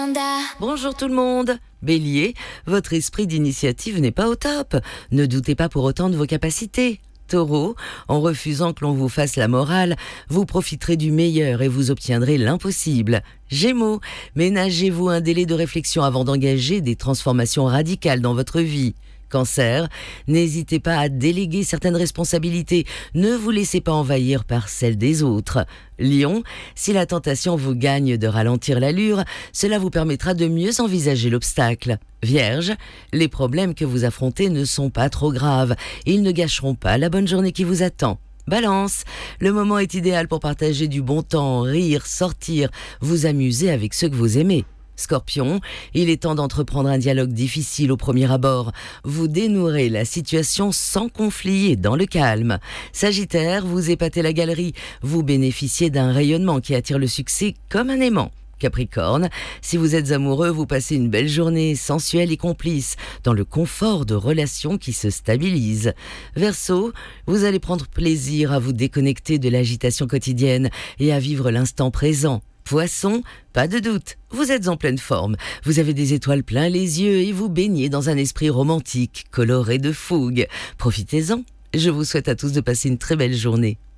Bonjour tout le monde. Bélier, votre esprit d'initiative n'est pas au top. Ne doutez pas pour autant de vos capacités. Taureau, en refusant que l'on vous fasse la morale, vous profiterez du meilleur et vous obtiendrez l'impossible. Gémeaux, ménagez-vous un délai de réflexion avant d'engager des transformations radicales dans votre vie. Cancer, n'hésitez pas à déléguer certaines responsabilités, ne vous laissez pas envahir par celles des autres. Lion, si la tentation vous gagne de ralentir l'allure, cela vous permettra de mieux envisager l'obstacle. Vierge, les problèmes que vous affrontez ne sont pas trop graves, ils ne gâcheront pas la bonne journée qui vous attend. Balance, le moment est idéal pour partager du bon temps, rire, sortir, vous amuser avec ceux que vous aimez. Scorpion, il est temps d'entreprendre un dialogue difficile au premier abord. Vous dénouerez la situation sans conflit et dans le calme. Sagittaire, vous épatez la galerie. Vous bénéficiez d'un rayonnement qui attire le succès comme un aimant. Capricorne, si vous êtes amoureux, vous passez une belle journée sensuelle et complice, dans le confort de relations qui se stabilisent. Verseau, vous allez prendre plaisir à vous déconnecter de l'agitation quotidienne et à vivre l'instant présent. Poisson, pas de doute, vous êtes en pleine forme, vous avez des étoiles plein les yeux et vous baignez dans un esprit romantique, coloré de fougue. Profitez-en, je vous souhaite à tous de passer une très belle journée.